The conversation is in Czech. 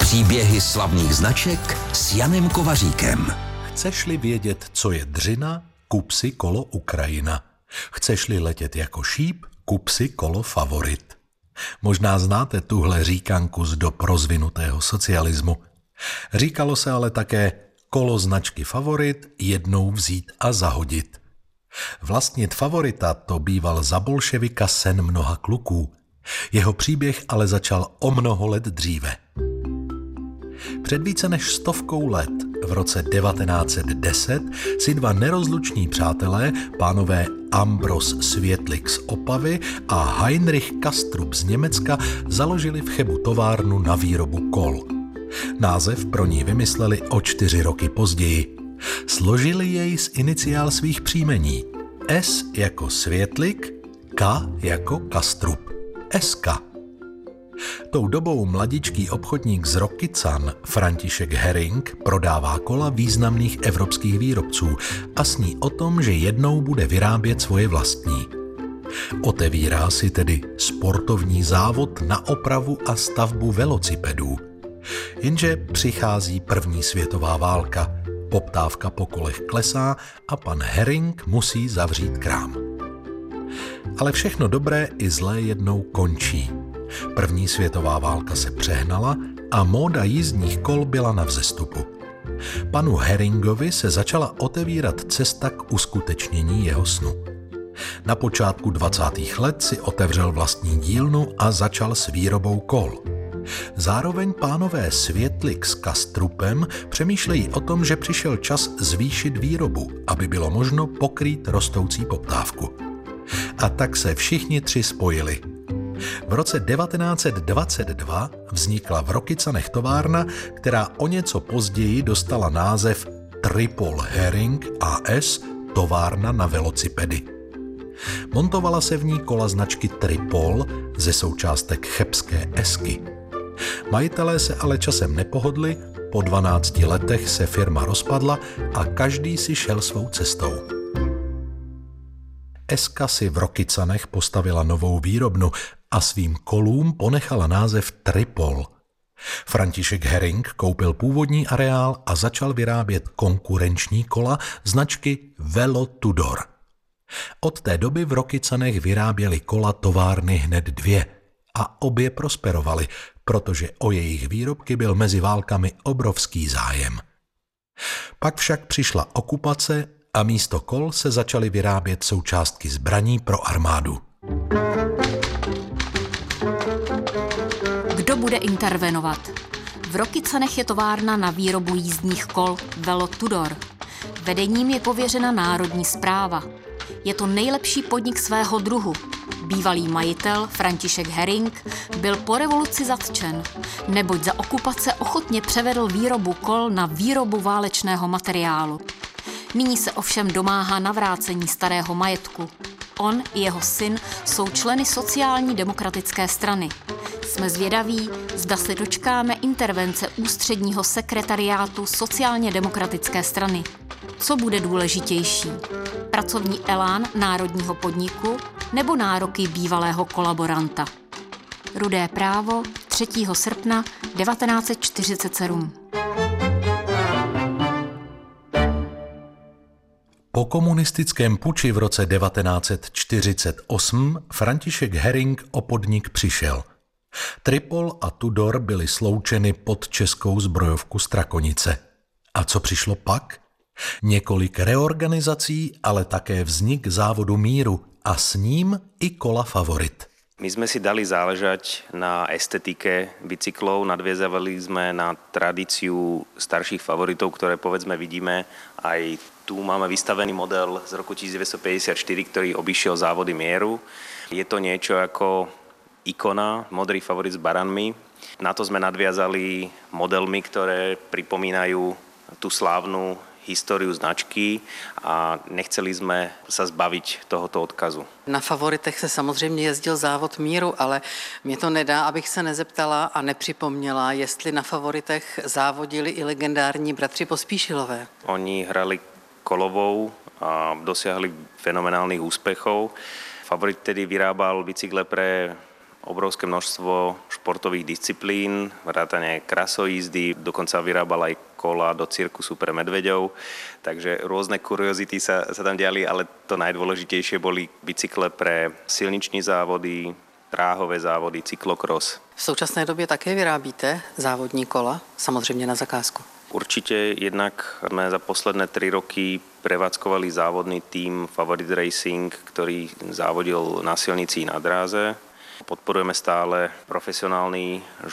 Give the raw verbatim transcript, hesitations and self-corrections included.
Příběhy slavných značek s Janem Kovaříkem. Chceš-li vědět, co je dřina, kup si kolo Ukrajina. Chceš-li letět jako šíp, kup si kolo Favorit. Možná znáte tuhle říkanku z dob rozvinutého socialismu. Říkalo se ale také kolo značky Favorit jednou vzít a zahodit. Vlastnit Favorita to býval za bolševika sen mnoha kluků. Jeho příběh ale začal o mnoho let dříve. Před více než stovkou let, v roce devatenáct set deset, si dva nerozluční přátelé, pánové Ambros Světlik z Opavy a Heinrich Kastrup z Německa, založili v Chebu továrnu na výrobu kol. Název pro ní vymysleli o čtyři roky později. Složili jej z iniciál svých příjmení. S jako Světlik, K jako Kastrup. S K. Tou dobou mladičký obchodník z Rokycan František Herring prodává kola významných evropských výrobců a sní o tom, že jednou bude vyrábět svoje vlastní. Otevírá si tedy sportovní závod na opravu a stavbu velocipedů. Jenže přichází první světová válka, poptávka po kolech klesá a pan Herring musí zavřít krám. Ale všechno dobré i zlé jednou končí. První světová válka se přehnala a móda jízdních kol byla na vzestupu. Panu Herringovi se začala otevírat cesta k uskutečnění jeho snu. Na počátku dvacátých let si otevřel vlastní dílnu a začal s výrobou kol. Zároveň pánové Světlik s Kastrupem přemýšlejí o tom, že přišel čas zvýšit výrobu, aby bylo možno pokrýt rostoucí poptávku. A tak se všichni tři spojili. V roce devatenáct set dvacet dva vznikla v Rokycanech továrna, která o něco později dostala název Tripol Herring A S, továrna na velocipedy. Montovala se v ní kola značky Tripol ze součástek chebské Esky. Majitelé se ale časem nepohodli, po dvanácti letech se firma rozpadla a každý si šel svou cestou. Eska si v Rokycanech postavila novou výrobnu a svým kolům ponechala název Tripol. František Herring koupil původní areál a začal vyrábět konkurenční kola značky Velo Tudor. Od té doby v Rokycanech vyráběly kola továrny hned dvě a obě prosperovaly, protože o jejich výrobky byl mezi válkami obrovský zájem. Pak však přišla okupace a místo kol se začaly vyrábět součástky zbraní pro armádu. Kdo bude intervenovat? V Rokycanech je továrna na výrobu jízdních kol Velo Tudor. Vedením je pověřena národní správa. Je to nejlepší podnik svého druhu. Bývalý majitel František Herring byl po revoluci zatčen, neboť za okupace ochotně převedl výrobu kol na výrobu válečného materiálu. Nyní se ovšem domáhá navrácení starého majetku. On i jeho syn jsou členy sociální demokratické strany. Jsme zvědaví, zda se dočkáme intervence ústředního sekretariátu sociálně demokratické strany. Co bude důležitější? Pracovní elán národního podniku nebo nároky bývalého kolaboranta? Rudé právo třetího srpna devatenáct set čtyřicet sedm. Po komunistickém puči v roce devatenáct set čtyřicet osm František Herring o podnik přišel. Tripol a Tudor byly sloučeny pod českou zbrojovku Strakonice. A co přišlo pak? Několik reorganizací, ale také vznik závodu Míru a s ním i kola Favorit. My sme si dali záležať na estetike bicyklov, nadviazavali sme na tradíciu starších favoritov, ktoré povedzme vidíme. Aj tu máme vystavený model z roku devätnásťstopäťdesiatštyri, ktorý obišiel závody Mieru. Je to niečo ako ikona, modrý favorit s baranmi. Na to sme nadviazali modelmi, ktoré pripomínajú tú slávnu históriu značky a nechceli jsme se zbavit tohoto odkazu. Na Favoritech se samozřejmě jezdil závod Míru, ale mě to nedá, abych se nezeptala a nepřipomněla, jestli na Favoritech závodili i legendární bratři Pospíšilové. Oni hrali kolovou a dosiahli fenomenálnych úspechov. Favorit tedy vyrábal bicykle pre obrovské množstvo športových disciplín, vrátane krasojízdy, dokonca vyrábal aj kola do cirkusu pre medveďov, takže rôzne kuriozity sa, sa tam diali, ale to najdôležitejšie boli bicykle pre silniční závody, dráhové závody, cyklokros. V současné době také vyrábíte závodní kola, samozřejmě na zakázku. Určite jednak sme za posledné tri roky prevádzkovali závodný tím Favorit Racing, ktorý závodil na silnici na dráze. Podporujeme stále profesionálny